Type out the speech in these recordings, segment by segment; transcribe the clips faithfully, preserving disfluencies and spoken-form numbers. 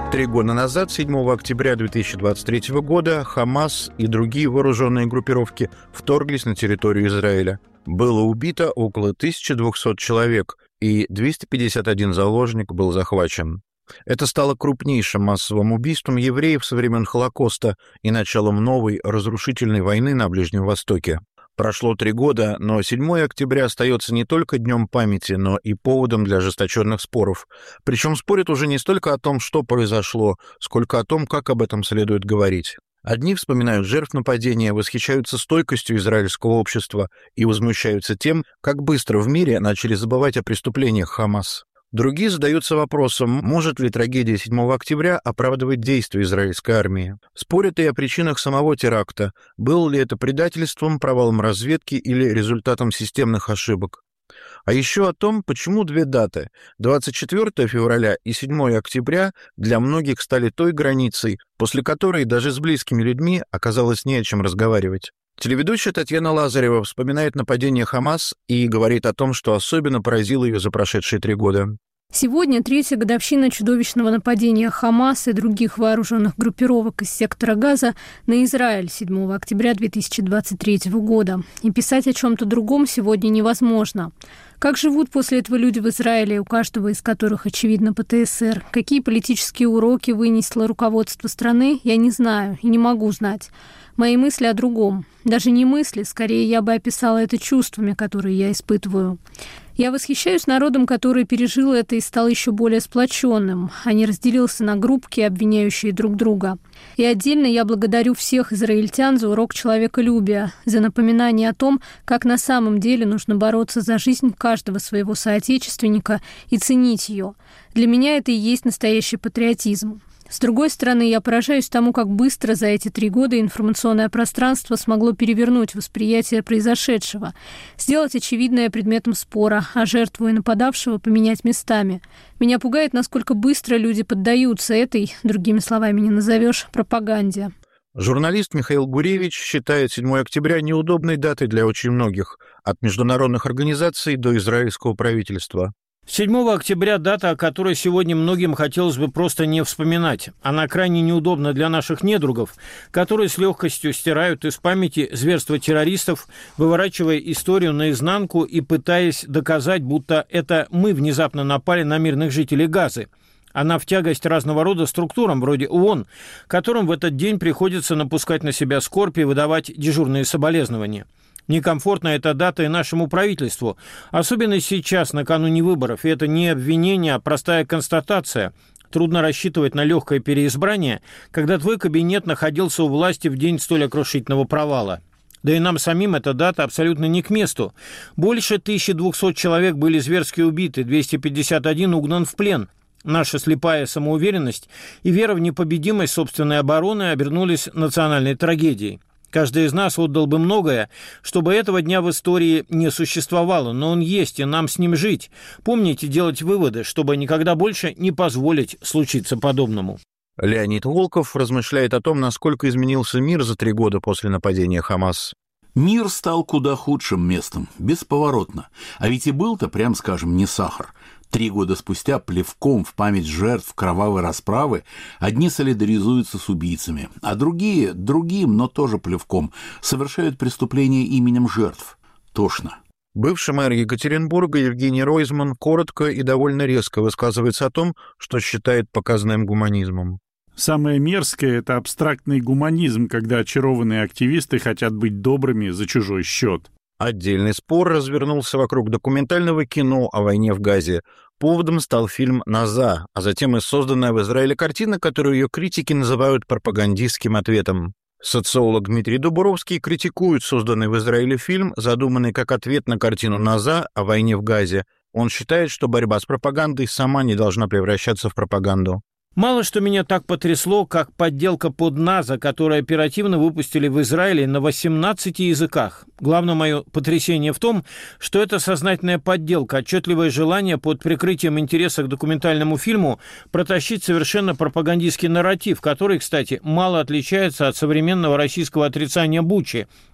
Три года назад, седьмого октября две тысячи двадцать третьего года, Хамас и другие вооруженные группировки вторглись на территорию Израиля. Было убито около тысяча двести человек, и двести пятьдесят один заложник был захвачен. Это стало крупнейшим массовым убийством евреев со времен Холокоста и началом новой разрушительной войны на Ближнем Востоке. Прошло три года, но седьмого октября остается не только днем памяти, но и поводом для ожесточенных споров. Причем спорят уже не столько о том, что произошло, сколько о том, как об этом следует говорить. Одни вспоминают жертв нападения, восхищаются стойкостью израильского общества и возмущаются тем, как быстро в мире начали забывать о преступлениях Хамас. Другие задаются вопросом, может ли трагедия седьмого октября оправдывать действия израильской армии. Спорят и о причинах самого теракта, было ли это предательством, провалом разведки или результатом системных ошибок. А еще о том, почему две даты – двадцать четвёртого февраля и седьмого октября для многих стали той границей, после которой даже с близкими людьми оказалось не о чем разговаривать. Телеведущая Татьяна Лазарева вспоминает нападение Хамас и говорит о том, что особенно поразило ее за прошедшие три года. Сегодня третья годовщина чудовищного нападения Хамас и других вооруженных группировок из сектора Газа на Израиль седьмого октября две тысячи двадцать третьего года. И писать о чем-то другом сегодня невозможно. Как живут после этого люди в Израиле, у каждого из которых, очевидно, ПТСР? Какие политические уроки вынесло руководство страны, я не знаю и не могу знать. Мои мысли о другом. Даже не мысли, скорее я бы описала это чувствами, которые я испытываю. Я восхищаюсь народом, который пережил это и стал еще более сплоченным, а не разделился на группки, обвиняющие друг друга. И отдельно я благодарю всех израильтян за урок человеколюбия, за напоминание о том, как на самом деле нужно бороться за жизнь каждого своего соотечественника и ценить ее. Для меня это и есть настоящий патриотизм. С другой стороны, я поражаюсь тому, как быстро за эти три года информационное пространство смогло перевернуть восприятие произошедшего, сделать очевидное предметом спора, а жертву и нападавшего поменять местами. Меня пугает, насколько быстро люди поддаются этой, другими словами не назовешь, пропаганде. Журналист Михаил Гуревич считает седьмого октября неудобной датой для очень многих, от международных организаций до израильского правительства. седьмого октября – дата, о которой сегодня многим хотелось бы просто не вспоминать. Она крайне неудобна для наших недругов, которые с легкостью стирают из памяти зверства террористов, выворачивая историю наизнанку и пытаясь доказать, будто это мы внезапно напали на мирных жителей Газы. Она в тягость разного рода структурам, вроде ООН, которым в этот день приходится напускать на себя скорбь и выдавать дежурные соболезнования. Некомфортна эта дата и нашему правительству, особенно сейчас, накануне выборов. И это не обвинение, а простая констатация. Трудно рассчитывать на легкое переизбрание, когда твой кабинет находился у власти в день столь окрушительного провала. Да и нам самим эта дата абсолютно не к месту. Больше тысячи двухсот человек были зверски убиты, двести пятьдесят один угнан в плен. Наша слепая самоуверенность и вера в непобедимость собственной обороны обернулись национальной трагедией. Каждый из нас отдал бы многое, чтобы этого дня в истории не существовало, но он есть, и нам с ним жить. Помните делать выводы, чтобы никогда больше не позволить случиться подобному. Леонид Волков размышляет о том, насколько изменился мир за три года после нападения Хамас. Мир стал куда худшим местом, бесповоротно. А ведь и был-то, прям скажем, не сахар. Три года спустя плевком в память жертв кровавой расправы одни солидаризуются с убийцами, а другие, другим, но тоже плевком, совершают преступления именем жертв. Тошно. Бывший мэр Екатеринбурга Евгений Ройзман коротко и довольно резко высказывается о том, что считает показным гуманизмом. Самое мерзкое – это абстрактный гуманизм, когда очарованные активисты хотят быть добрыми за чужой счет. Отдельный спор развернулся вокруг документального кино о войне в Газе. Поводом стал фильм «Наза», а затем и созданная в Израиле картина, которую ее критики называют пропагандистским ответом. Социолог Дмитрий Дубровский критикует созданный в Израиле фильм, задуманный как ответ на картину «Наза» о войне в Газе. Он считает, что борьба с пропагандой сама не должна превращаться в пропаганду. Мало что меня так потрясло, как подделка под НАЗа, которую оперативно выпустили в Израиле на восемнадцати языках. Главное мое потрясение в том, что это сознательная подделка, отчетливое желание под прикрытием интереса к документальному фильму протащить совершенно пропагандистский нарратив, который, кстати, мало отличается от современного российского отрицания Бучи,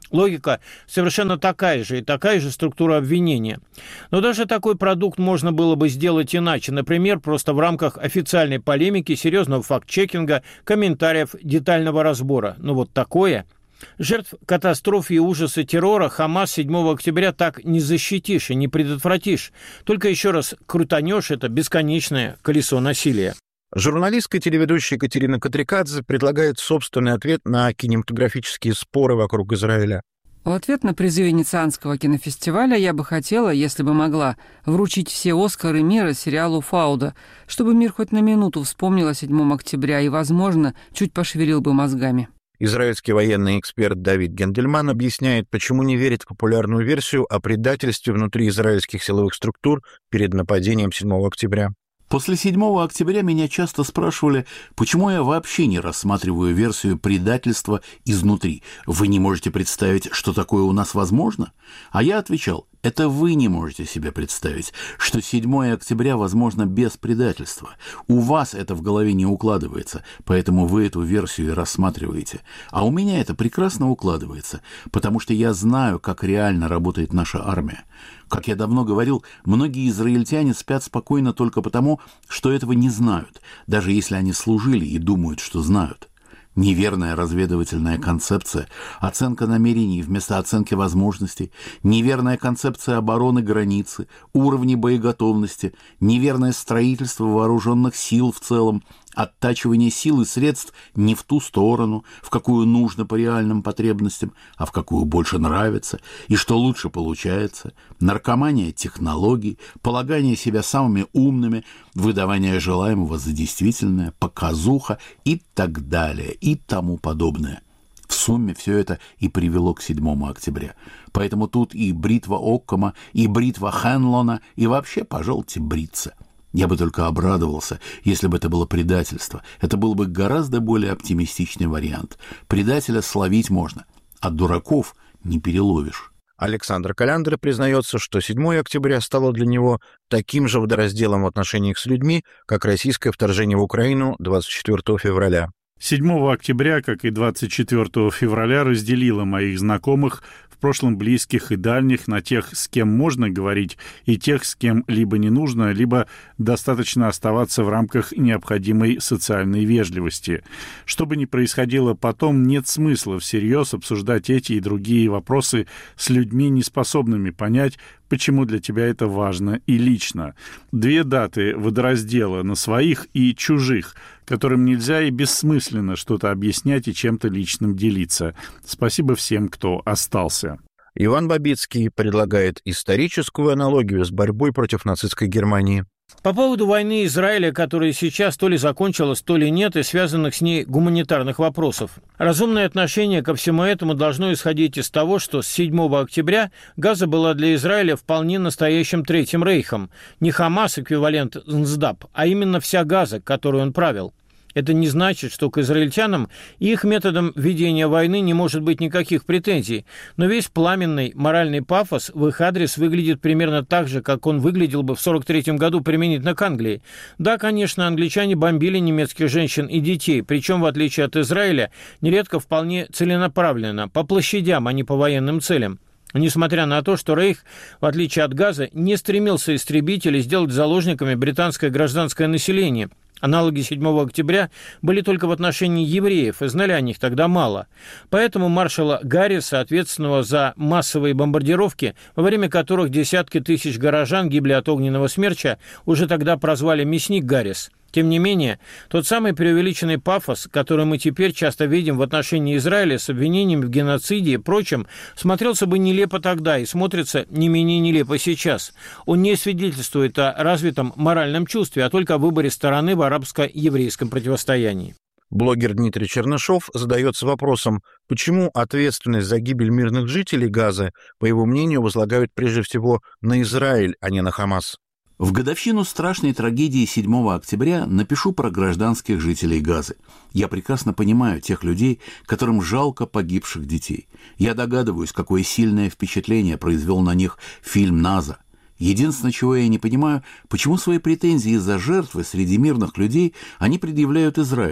Логика совершенно такая же, и такая же структура обвинения. Но даже такой продукт можно было бы сделать иначе, например, просто в рамках официальной полемики, серьезного факт-чекинга, комментариев, детального разбора. Но вот такое... Жертв катастрофы и ужаса террора Хамас седьмого октября так не защитишь и не предотвратишь. Только еще раз крутанешь это бесконечное колесо насилия. Журналистка и телеведущая Екатерина Катрикадзе предлагает собственный ответ на кинематографические споры вокруг Израиля. В ответ на призыв Венецианского кинофестиваля я бы хотела, если бы могла, вручить все «Оскары» мира сериалу «Фауда», чтобы мир хоть на минуту вспомнил о седьмом октября и, возможно, чуть пошевелил бы мозгами. Израильский военный эксперт Давид Гендельман объясняет, почему не верит в популярную версию о предательстве внутри израильских силовых структур перед нападением седьмого октября. После седьмого октября меня часто спрашивали, почему я вообще не рассматриваю версию предательства изнутри. Вы не можете представить, что такое у нас возможно? А я отвечал, это вы не можете себе представить, что седьмого октября возможно без предательства. У вас это в голове не укладывается, поэтому вы эту версию и рассматриваете. А у меня это прекрасно укладывается, потому что я знаю, как реально работает наша армия. Как я давно говорил, многие израильтяне спят спокойно только потому, что этого не знают, даже если они служили и думают, что знают. Неверная разведывательная концепция, оценка намерений вместо оценки возможностей, неверная концепция обороны границы, уровни боеготовности, неверное строительство вооруженных сил в целом, оттачивание сил и средств не в ту сторону, в какую нужно по реальным потребностям, а в какую больше нравится, и что лучше получается, наркомания технологий, полагание себя самыми умными, выдавание желаемого за действительное, показуха и так далее, и тому подобное. В сумме все это и привело к седьмому октября. Поэтому тут и бритва Оккама, и бритва Хенлона, и вообще, пожалуйте, бриться. Я бы только обрадовался, если бы это было предательство. Это был бы гораздо более оптимистичный вариант. Предателя словить можно, а дураков не переловишь. Александр Каляндр признается, что седьмого октября стало для него таким же водоразделом в отношениях с людьми, как российское вторжение в Украину двадцать четвёртого февраля. седьмого октября, как и двадцать четвёртого февраля, разделило моих знакомых, в прошлом близких и дальних, на тех, с кем можно говорить, и тех, с кем либо не нужно, либо достаточно оставаться в рамках необходимой социальной вежливости. Что бы ни происходило потом, нет смысла всерьез обсуждать эти и другие вопросы с людьми, неспособными понять, почему для тебя это важно и лично. Две даты водораздела на своих и чужих, которым нельзя и бессмысленно что-то объяснять и чем-то личным делиться. Спасибо всем, кто остался. Иван Бабицкий предлагает историческую аналогию с борьбой против нацистской Германии. По поводу войны Израиля, которая сейчас то ли закончилась, то ли нет, и связанных с ней гуманитарных вопросов. Разумное отношение ко всему этому должно исходить из того, что с седьмого октября Газа была для Израиля вполне настоящим Третьим Рейхом. Не Хамас, эквивалент НСДАП, а именно вся Газа, которую он правил. Это не значит, что к израильтянам и их методам ведения войны не может быть никаких претензий, но весь пламенный моральный пафос в их адрес выглядит примерно так же, как он выглядел бы в сорок третьем году применительно к Англии. Да, конечно, англичане бомбили немецких женщин и детей, причем, в отличие от Израиля, нередко вполне целенаправленно, по площадям, а не по военным целям. Несмотря на то, что Рейх, в отличие от Газа, не стремился истребить или сделать заложниками британское гражданское население. Аналоги седьмого октября были только в отношении евреев, и знали о них тогда мало. Поэтому маршала Гарриса, ответственного за массовые бомбардировки, во время которых десятки тысяч горожан гибли от огненного смерча, уже тогда прозвали «Мясник Гаррис». Тем не менее, тот самый преувеличенный пафос, который мы теперь часто видим в отношении Израиля с обвинениями в геноциде и прочем, смотрелся бы нелепо тогда и смотрится не менее нелепо сейчас. Он не свидетельствует о развитом моральном чувстве, а только о выборе стороны в арабско-еврейском противостоянии. Блогер Дмитрий Чернышов задается вопросом, почему ответственность за гибель мирных жителей Газы, по его мнению, возлагают прежде всего на Израиль, а не на Хамас. В годовщину страшной трагедии седьмого октября напишу про гражданских жителей Газы. Я прекрасно понимаю тех людей, которым жалко погибших детей. Я догадываюсь, какое сильное впечатление произвел на них фильм «Наза». Единственное, чего я не понимаю, почему свои претензии из-за жертвы среди мирных людей они предъявляют Израилю.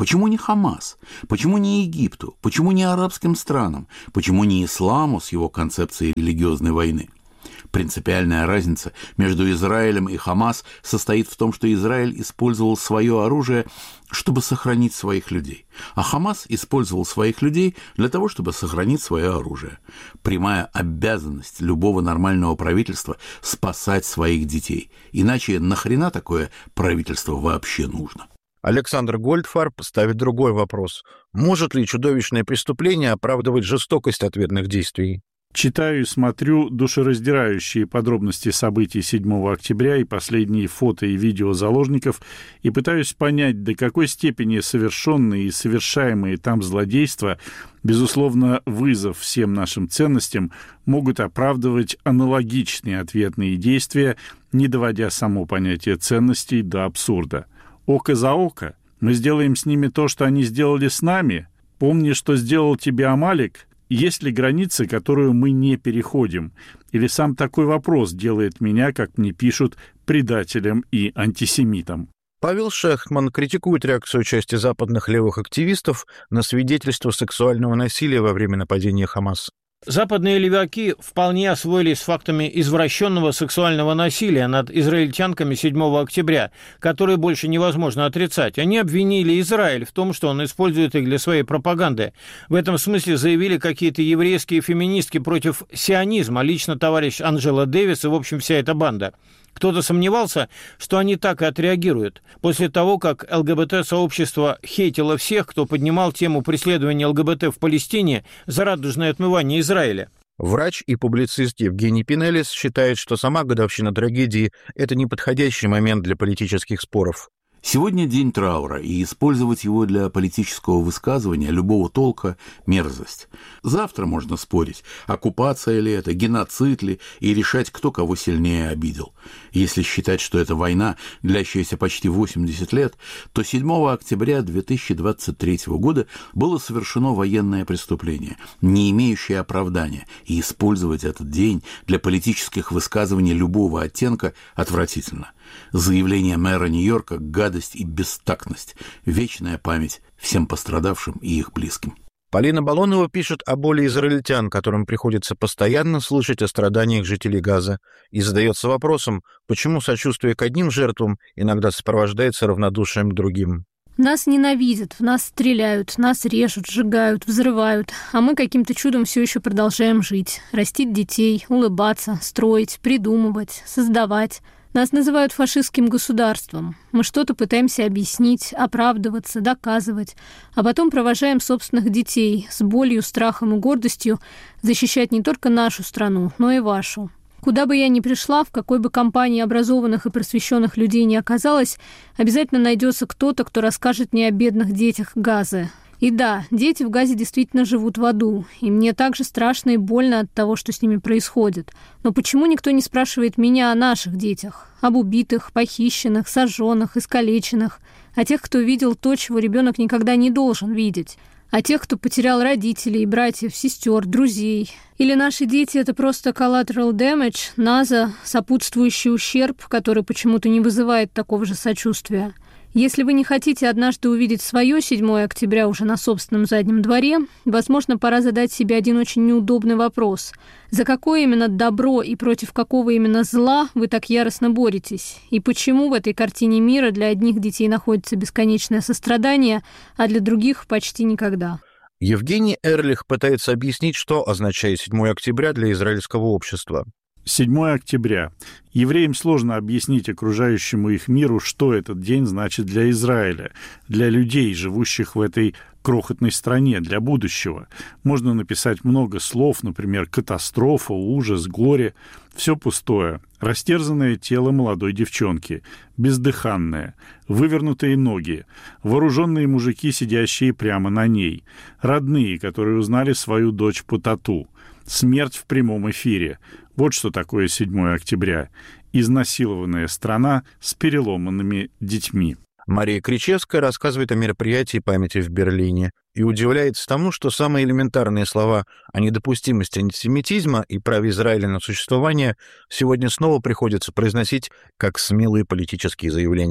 Почему не Хамас? Почему не Египту? Почему не арабским странам? Почему не исламу с его концепцией религиозной войны? Принципиальная разница между Израилем и Хамас состоит в том, что Израиль использовал свое оружие, чтобы сохранить своих людей, а Хамас использовал своих людей для того, чтобы сохранить свое оружие. Прямая обязанность любого нормального правительства – спасать своих детей. Иначе нахрена такое правительство вообще нужно? Александр Гольдфарб ставит другой вопрос. Может ли чудовищное преступление оправдывать жестокость ответных действий? Читаю и смотрю душераздирающие подробности событий седьмого октября и последние фото и видео заложников и пытаюсь понять, до какой степени совершенные и совершаемые там злодейства, безусловно, вызов всем нашим ценностям, могут оправдывать аналогичные ответные действия, не доводя само понятие ценностей до абсурда. Око за око? Мы сделаем с ними то, что они сделали с нами? Помни, что сделал тебе Амалик? Есть ли граница, которую мы не переходим? Или сам такой вопрос делает меня, как мне пишут, предателем и антисемитом? Павел Шехман критикует реакцию части западных левых активистов на свидетельство сексуального насилия во время нападения Хамас. Западные леваки вполне освоились с фактами извращенного сексуального насилия над израильтянками седьмого октября, которые больше невозможно отрицать. Они обвинили Израиль в том, что он использует их для своей пропаганды. В этом смысле заявили какие-то еврейские феминистки против сионизма, лично товарищ Анджела Дэвис и, в общем, вся эта банда. Кто-то сомневался, что они так и отреагируют. После того, как ЛГБТ-сообщество хейтило всех, кто поднимал тему преследования ЛГБТ в Палестине за радужное отмывание Израиля. Врач и публицист Евгений Пинелис считает, что сама годовщина трагедии – это неподходящий момент для политических споров. Сегодня день траура, и использовать его для политического высказывания любого толка – мерзость. Завтра можно спорить, оккупация ли это, геноцид ли, и решать, кто кого сильнее обидел. Если считать, что это война, длящаяся почти восемьдесят лет, то седьмого октября две тысячи двадцать третьего года было совершено военное преступление, не имеющее оправдания, и использовать этот день для политических высказываний любого оттенка отвратительно. Заявление мэра Нью-Йорка – гадость и бестактность, вечная память всем пострадавшим и их близким. Полина Балонова пишет о боли израильтян, которым приходится постоянно слышать о страданиях жителей Газа, и задается вопросом, почему сочувствие к одним жертвам иногда сопровождается равнодушием к другим. Нас ненавидят, в нас стреляют, нас режут, сжигают, взрывают, а мы каким-то чудом все еще продолжаем жить, растить детей, улыбаться, строить, придумывать, создавать. Нас называют фашистским государством. Мы что-то пытаемся объяснить, оправдываться, доказывать, а потом провожаем собственных детей с болью, страхом и гордостью защищать не только нашу страну, но и вашу. Куда бы я ни пришла, в какой бы компании образованных и просвещенных людей ни оказалась, обязательно найдется кто-то, кто расскажет мне о бедных детях Газы. И да, дети в Газе действительно живут в аду, и мне также страшно и больно от того, что с ними происходит. Но почему никто не спрашивает меня о наших детях? Об убитых, похищенных, сожженных, искалеченных? О тех, кто видел то, чего ребенок никогда не должен видеть? О тех, кто потерял родителей, братьев, сестер, друзей? Или наши дети – это просто collateral damage, наза, сопутствующий ущерб, который почему-то не вызывает такого же сочувствия? Если вы не хотите однажды увидеть свое седьмого октября уже на собственном заднем дворе, возможно, пора задать себе один очень неудобный вопрос. За какое именно добро и против какого именно зла вы так яростно боретесь? И почему в этой картине мира для одних детей находится бесконечное сострадание, а для других почти никогда? Евгений Эрлих пытается объяснить, что означает седьмого октября для израильского общества. седьмого октября. Евреям сложно объяснить окружающему их миру, что этот день значит для Израиля, для людей, живущих в этой крохотной стране, для будущего. Можно написать много слов, например, катастрофа, ужас, горе. Все пустое. Растерзанное тело молодой девчонки, бездыханное, вывернутые ноги, вооруженные мужики, сидящие прямо на ней, родные, которые узнали свою дочь по тату, смерть в прямом эфире. Вот что такое седьмого октября. Изнасилованная страна с переломанными детьми. Мария Кричевская рассказывает о мероприятии памяти в Берлине и удивляется тому, что самые элементарные слова о недопустимости антисемитизма и праве Израиля на существование сегодня снова приходится произносить как смелые политические заявления.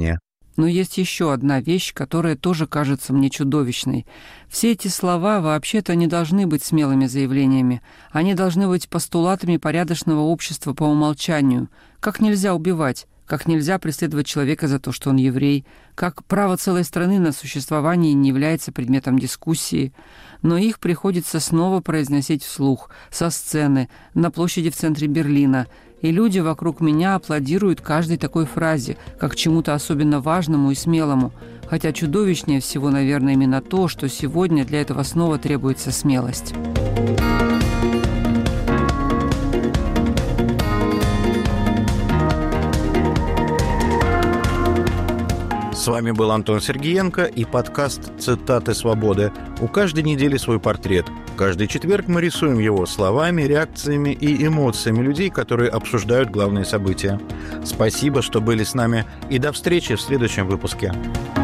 Но есть еще одна вещь, которая тоже кажется мне чудовищной. Все эти слова вообще-то не должны быть смелыми заявлениями. Они должны быть постулатами порядочного общества по умолчанию. Как нельзя убивать, как нельзя преследовать человека за то, что он еврей, как право целой страны на существование не является предметом дискуссии. Но их приходится снова произносить вслух, со сцены, на площади в центре Берлина. И люди вокруг меня аплодируют каждой такой фразе, как чему-то особенно важному и смелому. Хотя чудовищнее всего, наверное, именно то, что сегодня для этого снова требуется смелость. С вами был Антон Сергеенко и подкаст «Цитаты свободы». У каждой недели свой портрет. Каждый четверг мы рисуем его словами, реакциями и эмоциями людей, которые обсуждают главные события. Спасибо, что были с нами, и до встречи в следующем выпуске.